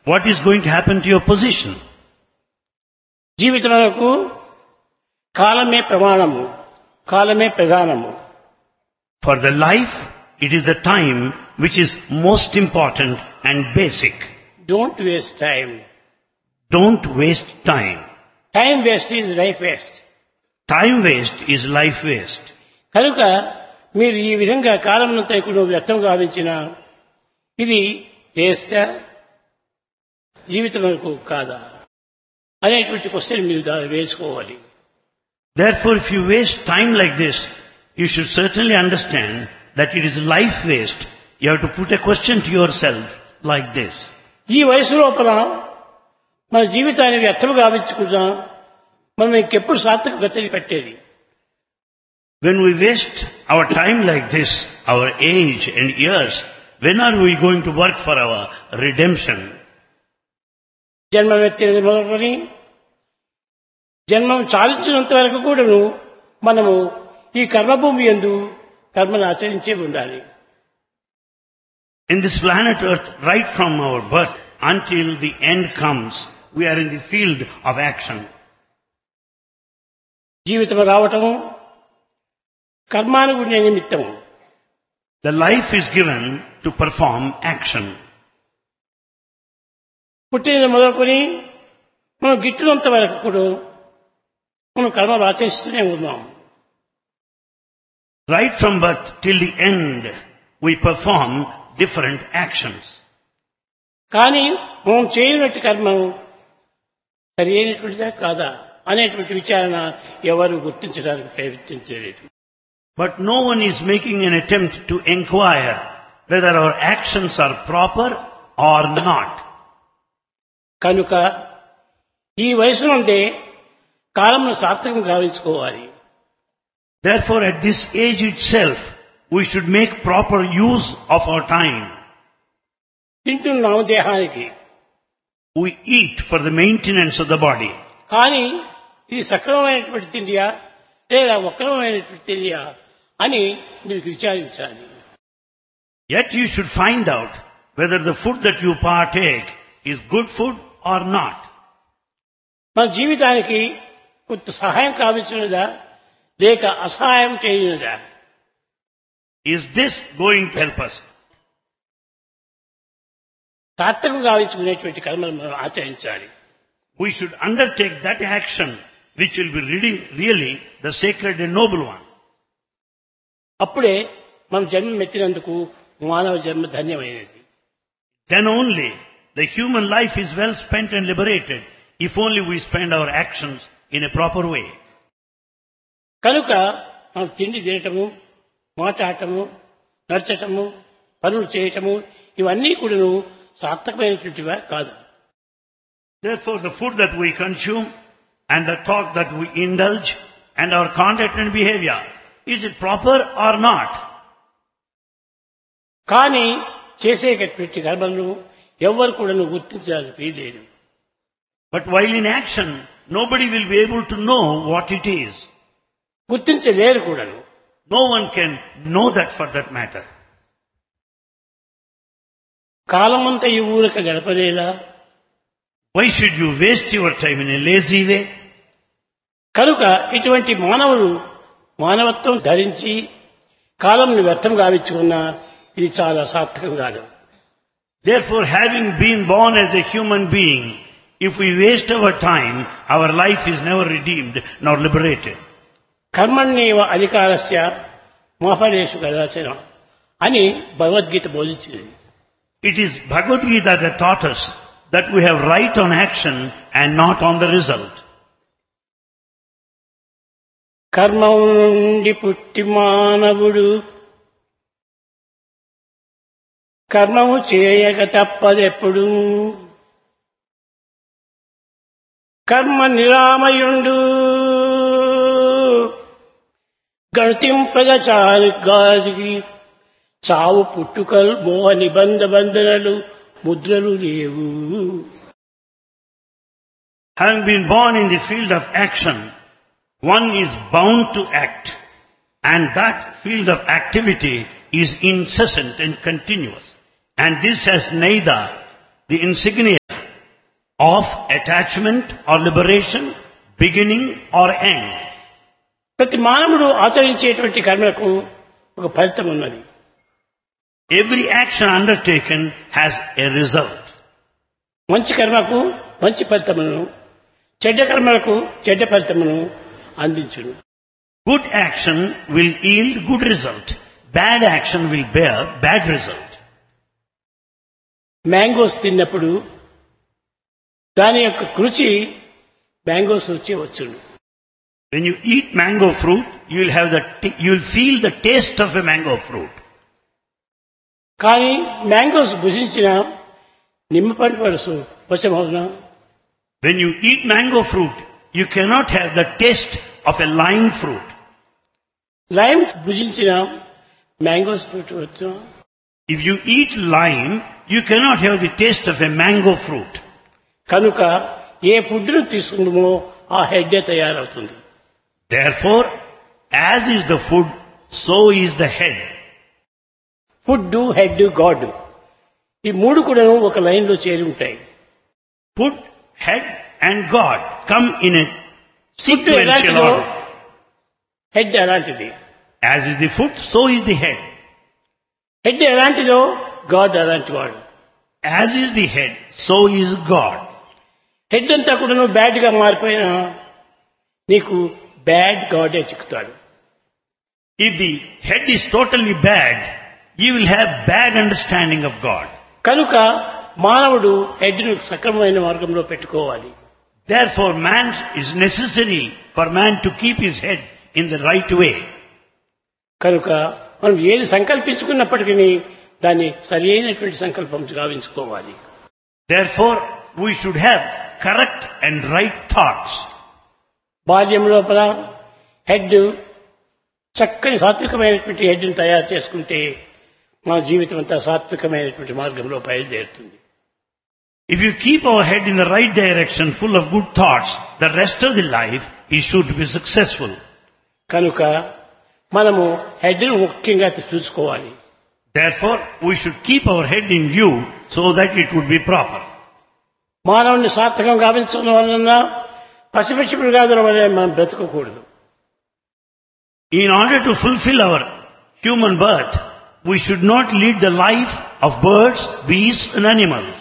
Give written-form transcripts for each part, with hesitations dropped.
what is going to happen to your position. జీవితమునకు కాలమే ప్రమాణము, కాలమే ప్రధానము. For the life, it is the time which is most important and basic. Don't waste time. Don't waste time. Time waste is life waste. Time waste is life waste. కనుక మీరు ఈ విధంగా కాలమునంతా కూడా వ్యర్థం గావించిన ఇది వేస్టా జీవితమునకు కాదా అనేటువంటి క్వశ్చన్ మీరు వేసుకోవాలి. Therefore, if you waste time like this, you should certainly understand that it is life waste. You have to put a question to yourself like this. ఈ వయసు లోపల మన జీవితాన్ని వ్యర్థం గావించుకున్నా మనం ఇంకెప్పుడు సార్థక గతిని పట్టేది? When we waste our time like this, our age and years, when are we going to work for our redemption? జన్మమెత్తినది మొదలుకొని జన్మం చాలించినంత వరకు కూడాను మనము ఈ కర్మభూమి యందు కర్మను ఆచరించే ఉండాలి. In this planet Earth, right from our birth until the end comes, we are in the field of action. జీవితం రావటము కర్మానుగుణ నిమిత్తము. The life is given to perform action. పుట్టిన మొదలుకొని మనం గిట్టునంత వరకు కూడా మనం కర్మలు ఆచరిస్తూనే ఉన్నాం. Right from birth till the end, we perform different actions. కానీ మనం చేయనట్టు కర్మ సరి అయినటువంటిదా కాదా అనేటువంటి విచారణ ఎవరు గుర్తించడానికి ప్రయత్నించలేదు. But no one is making an attempt to inquire whether our actions are proper or not. కనుక ఈ వయసు నుండే కాలంను సార్థకం గావించుకోవాలి. Therefore, at this age itself, we should make proper use of our time. తింటున్నాము దేహానికి, We eat for the maintenance of the body. కానీ ఇది సక్రమమైనటువంటి తిండియా లేదా వక్రమైనటువంటి తిండియా అని మీరు విచారించాలి. Yet you should find out whether the food that you partake is good food or not. మన జీవితానికి కొంత సహాయం కావించినదా లేక అసహాయం చేయనిదా? Is this going to help us? సార్థకం గావించుకునేటువంటి కర్మలు మనం ఆచరించాలి. We should undertake that action which will be really the sacred and noble one. అప్పుడే మనం జన్మం ఎత్తినందుకు మానవ జన్మ ధన్యమైనది. Then only the human life is well spent and liberated if only we spend our actions in a proper way. కనుక మనం తిండి తినటము, మాట్లాడటము, నడచటము, పనులు చేయటము ఇవన్నీ కూడాను సార్థకమైనటువంటివా కాదు. Therefore, the food that we consume and the talk that we indulge and our conduct and behavior, is it proper or not? కానీ చేసేటటువంటి కర్మలను ఎవ్వరు కూడాను గుర్తించడానికి వీల్లేదు. But while in action, nobody will be able to know what it is. గుర్తించలేరు కూడాను. No one can know that for that matter. కాలమంతా ఈ ఊరక గడపలేలా? Why should you waste your time in a lazy way? కనుక ఇటువంటి మానవుడు మానవత్వం ధరించి కాలంను వ్యర్థం గావించుకున్నా ఇది చాలా సార్థకం కాదు. Therefore, having been born as a human being, if we waste our time, our life is never redeemed nor liberated. కర్మణ్యేవ అధికారస్య మా ఫలేషు కదాచన అని Bhagavad Gita బోధించింది. It is Bhagavad Gita that taught us that we have right on action and not on the result. కర్మం నుండి పుట్టి మానవుడు కర్మము చేయక తప్పదెప్పుడు, కర్మ నిరామయుండు గణతింపగ చాలుగాదికి చావు పుట్టుకలు మోహ నిబంధ బంధనలు ముద్రలు లేవు. Having been born in the field of action, one is bound to act, and that field of activity is incessant and continuous. And this has neither the insignia of attachment or liberation, beginning or end. ప్రతి మానవుడు ఆచరించేటువంటి కర్మలకు ఒక ఫలితం ఉన్నది. Every action undertaken has a result. మంచి కర్మకు మంచి ఫలితమును, చెడ్డ కర్మలకు చెడ్డ ఫలితమును అందించును. Good action will yield good result. Bad action will bear bad result. Mangoes తిన్నప్పుడు దాని యొక్క రుచి మ్యాంగోస్ రుచి వచ్చును. When you eat mango fruit, you will feel the taste of a mango fruit. కానీ మ్యాంగోస్ భుజించిన నిమ్మ పండు Varusu వశమవునా? When you eat mango fruit, you cannot have the taste of a lime fruit. Lime భుజించిన mangoes fruit వచ్చునా? If you eat lime, you cannot have the taste of a mango fruit. కనుక ఏ ఫుడ్ను తీసుకుంటామో ఆ హెడ్డే తయారవుతుంది. Therefore, as is the food, so is the head. Food, head, God ఈ మూడు కూడా ఒక line లో చేరి ఉంటాయి. Food, head and God come in a food sequential ఎలాంటిదో order. హెడ్ అలాంటిది. As is the foot, so is the head. Head ఎలాంటిదో గాడ్ అలాంటి వాడు. As is the head, so is God. Head అంతా కూడా బ్యాడ్ గా మారిపోయినా నీకు bad గాడే చిక్కుతాడు. If the head is totally bad, you will have bad understanding of God. కనుక మానవుడు హెడ్ను సక్రమమైన మార్గంలో పెట్టుకోవాలి. Therefore, is necessary for man to keep his head in the right way. కనుక మనం ఏది సంకల్పించుకున్నప్పటికీ దాన్ని సరి అయినటువంటి సంకల్పం గావించుకోవాలి. Therefore, we should have correct and right thoughts. బాల్యం లోపల హెడ్ చక్కని సాత్వికమైనటువంటి హెడ్ని తయారు చేసుకుంటే మన జీవితం అంతా సాత్వికమైనటువంటి మార్గంలో బయలుదేరుతుంది. If you keep our head in the right direction, full of good thoughts, the rest of the life is sure to be successful. కనుక మనము హెడ్ను ముఖ్యంగా చూసుకోవాలి. Therefore, we should keep our head in view so that it would be proper. మానవుని సార్థకం గావించడం వలన పసిపిచ్చి మృగాదుల వల్ల మనం బ్రతకకూడదు. In order to fulfill our human birth, we should not lead the life of birds, beasts and animals.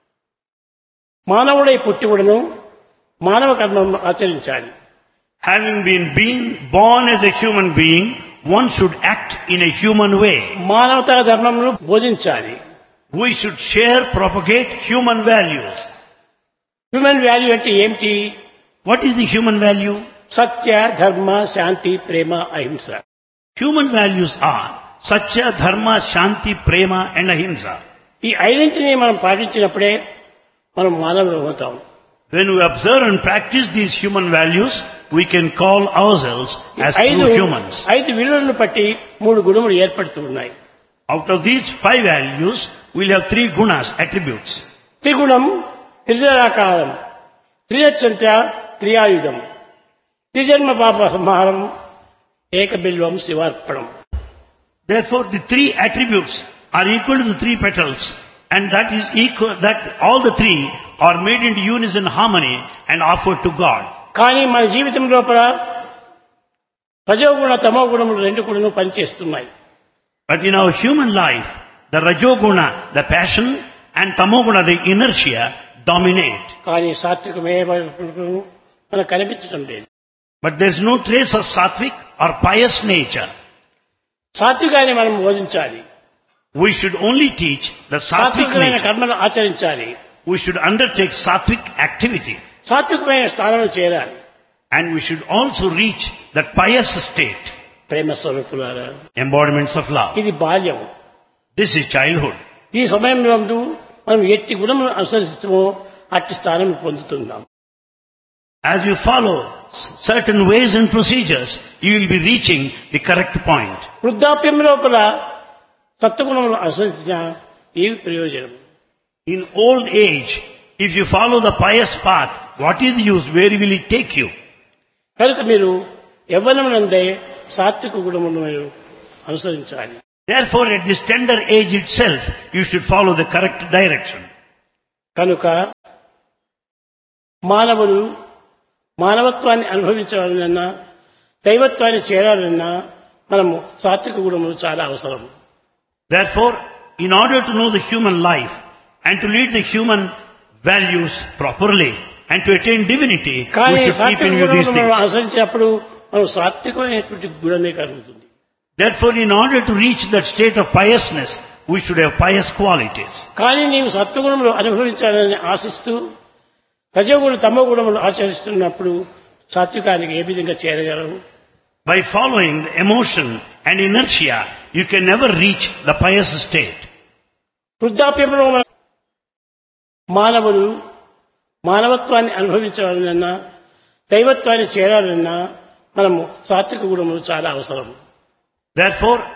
మానవుడై పుట్టివుడును మానవ కర్మం ఆచరించాలి. Having been born as a human being, one should act in a human way. మానవతా ధర్మమును బోధించాలి. We should share, propagate human values. Human value అంటే ఏమిటి? What is the human value? సత్య, ధర్మ, శాంతి, ప్రేమ, అహింస. Human values are Satya, Dharma, Shanti, Prema and Ahimsa. ఈ ఐదింటిని మనం పాటించినప్పుడే మనం మానవులు అవుతాం. When we observe and practice these human values, we can call ourselves as true humans. 5 విలువలను బట్టి 3 గుణములు ఏర్పడుతూ ఉన్నాయి. Out of these 5 values, we'll have 3 gunas, attributes. త్రిగుణం, త్రిదరాకారం, త్రిజంత్ర, త్రియాయుధం, త్రిజన్మ పాప సంహారం, ఏకబిల్వం శివార్పణం. Therefore, the 3 attributes are equal to the 3 petals, and that is equal, that all the 3 are made into unison harmony and offered to God. కానీ మన జీవితం లోపల రజోగుణ తమో గుణములు 2 కూడా పనిచేస్తున్నాయి. But in our human life, the rajoguna, the passion, and tamoguna, the inertia, dominate. కానీ సాత్వికమే మనకు కనిపించడం లేదు. But there is no trace of sattvic or pious nature. సాత్వికాన్ని మనం బోధించాలి. We should only teach the sattvic సాత్వికమైన nature. కర్మను ఆచరించాలి. We should undertake sattvic activity. సాత్వికమైన స్థానంలో చేరాలి. And we should also reach that pious state. ప్రేమ స్వరూపులారా, Embodiments of love. ఇది బాల్యం. This is childhood. ఈ సమయంలో మనం ఎట్టి గుణమును అనుసరిస్తామో అట్టి స్థానం పొందుతున్నాం. As you follow certain ways and procedures, you will be reaching the correct point. వృద్ధాప్యం లోపల సత్వగుణములు అనుసరించిన ఏమి ప్రయోజనం? In old age, if you follow the pious path, what is the use? Where will it take you? కనుక మీరు యవ్వనమునందే సాత్విక గుణములను మీరు అనుసరించాలి. Therefore, at this tender age itself, you should follow the correct direction. కనుక మానవులు మానవత్వాన్ని అనుభవించాలన్నా దైవత్వాన్ని చేరాలన్నా మనము సాత్విక గుణములు చాలా అవసరం. Therefore, in order to know the human life and to lead the human values properly and to attain divinity, we కానీ should keep సాత్విక in view these గుణములను మనం things. అనుసరించినప్పుడు మనం సాత్వికమైనటువంటి గుణమే కలుగుతుంది. Therefore, in order to reach that state of piousness, we should have pious qualities. కానీ నీవు సత్వగుణములు అనుభవించాలని ఆశిస్తూ రజోగుణ తమో గుణములు ఆచరిస్తున్నప్పుడు సాత్వికానికి ఏ విధంగా చేరగలవు? By following the emotion and inertia, you can never reach the pious state. వృద్ధాప్యంలో మానవులు మానవత్వాన్ని అనుభవించాలన్నా దైవత్వాన్ని చేరాలన్నా మనము సాత్విక గుణములు చాలా అవసరం. Therefore,